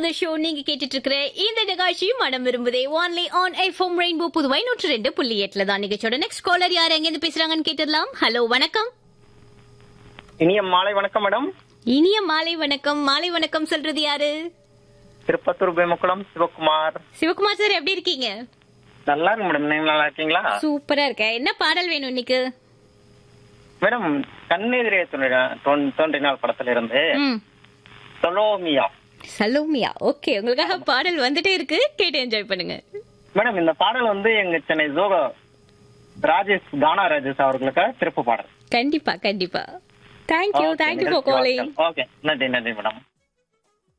Show நீங்க கேட்டுட்டு இருக்கிற இந்த நிகழ்ச்சி மனம் விரும்புதே only on FM rainbow Puduvai 102.8 தான். நிகழ்ச்சியோட நெக்ஸ்ட் காலர் யார் எங்க இருந்து பேசுறாங்கன்னு கேட்டுடலாம். ஹலோ வணக்கம். இனிய மாலை வணக்கம் மேடம். இனிய மாலை வணக்கம். மாலை வணக்கம் சொல்றது யாரு? திருப்பத்தூர் பேமக்குளம் சிவகுமார். சிவகுமார் சார் எப்படி இருக்கீங்க? நல்லா இருக்கு மேடம். நீங்க நல்லா இருக்கீங்களா? சூப்பரா இருக்கேன். என்ன பாடல் வேணும் இன்னைக்கு? மேடம் கண்ணெதிரே தோன்றினால் படத்துல இருந்து சலோமியா. சலோமியா. ஓகே, உங்களுக்காக பாடல் வந்துட்டே இருக்கு, கேட்டு என்ஜாய் பண்ணுங்க. மேடம் இந்த பாடல் வந்து எங்க சென்னை ஜோகா கானா ராஜேஷ் அவர்களுக்காக திருப்பு பாடல். கண்டிப்பா கண்டிப்பா. Thank you for calling. ஓகே, நன்றி மேடம்.